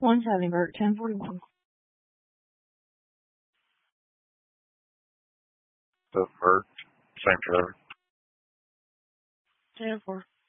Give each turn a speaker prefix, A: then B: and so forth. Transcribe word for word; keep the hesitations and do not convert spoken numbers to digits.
A: One Chevy Bert, ten forty-one.
B: The Bert, same driver.
A: ten four.